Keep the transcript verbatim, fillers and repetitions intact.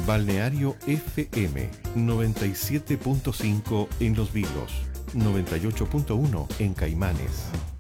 Balneario F M noventa y siete punto cinco en Los Vilos, noventa y ocho punto uno en Caimanes.